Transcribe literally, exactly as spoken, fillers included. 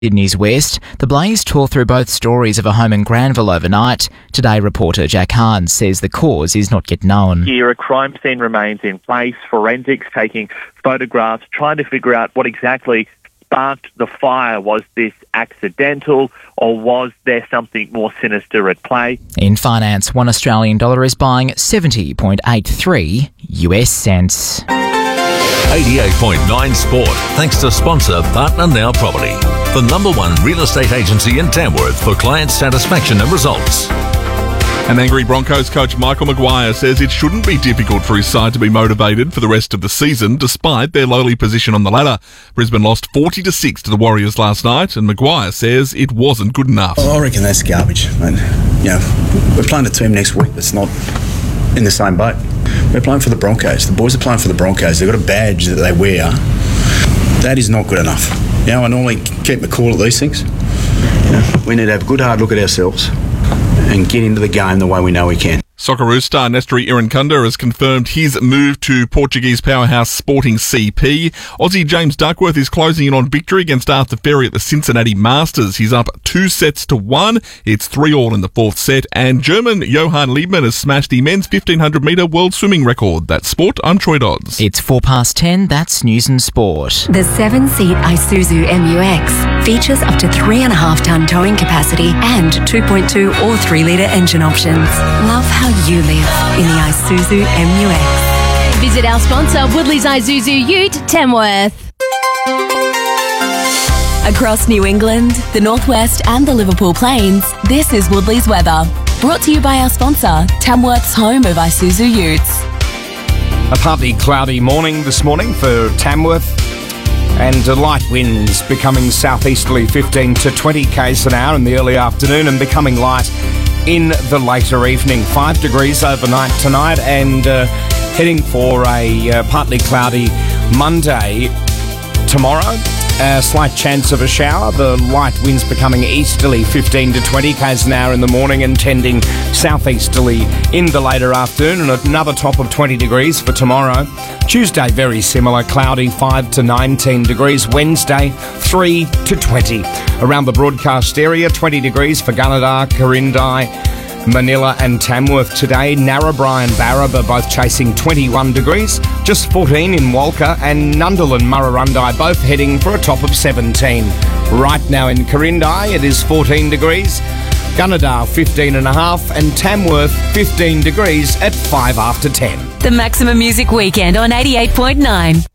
Sydney's west, the blaze tore through both stories of a home in Granville overnight. Today, reporter Jack Hahn says the cause is not yet known. Here, a crime scene remains in place, forensics taking photographs, trying to figure out what exactly sparked the fire. Was this accidental, or was there something more sinister at play? In finance, one Australian dollar is buying seventy point eight three U S cents. eighty-eight point nine Sport, thanks to sponsor Partner Now Property, the number one real estate agency in Tamworth for client satisfaction and results. And angry Broncos coach Michael Maguire says it shouldn't be difficult for his side to be motivated for the rest of the season, despite their lowly position on the ladder. Brisbane lost forty to six to the Warriors last night, and Maguire says it wasn't good enough. I reckon that's garbage. I mean, you know, we're playing a team next week that's not in the same boat. We're playing for the Broncos. The boys are playing for the Broncos. They've got a badge that they wear. That is not good enough. You know, I normally keep my cool at these things. You know, we need to have a good hard look at ourselves and get into the game the way we know we can. Socceroos star Nestori Irankunda has confirmed his move to Portuguese powerhouse Sporting C P. Aussie James Duckworth is closing in on victory against Arthur Ferry at the Cincinnati Masters. He's up two sets to one. It's three all in the fourth set. And German Johann Liebmann has smashed the men's fifteen hundred metre world swimming record. That's sport. I'm Troy Dodds. It's four past ten. That's news and sport. The seven-seat Isuzu M U X features up to three and a half tonne towing capacity and two point two or three litre engine options. Love how you live in the Isuzu M U X. Visit our sponsor, Woodley's Isuzu Ute, Tamworth. Across New England, the Northwest and the Liverpool Plains, this is Woodley's weather. Brought to you by our sponsor, Tamworth's home of Isuzu Utes. A partly cloudy morning this morning for Tamworth, and light winds becoming southeasterly fifteen to twenty k's an hour in the early afternoon and becoming light in the later evening. Five degrees overnight tonight, and uh, heading for a uh, partly cloudy Monday tomorrow. A slight chance of a shower. The light winds becoming easterly fifteen to twenty k's an hour in the morning and tending southeasterly in the later afternoon, and another top of twenty degrees for tomorrow. Tuesday, very similar, cloudy, five to nineteen degrees. Wednesday, three to twenty. Around the broadcast area, twenty degrees for Gunnedah, Quirindi, Manila and Tamworth today. Narrabri and Barraba both chasing twenty-one degrees. Just fourteen in Walker, and Nundle and Murrurundi both heading for a top of seventeen. Right now in Quirindi, it is fourteen degrees. Gunnedah fifteen and a half, and Tamworth fifteen degrees at five after ten. The Maximum Music Weekend on eighty-eight point nine.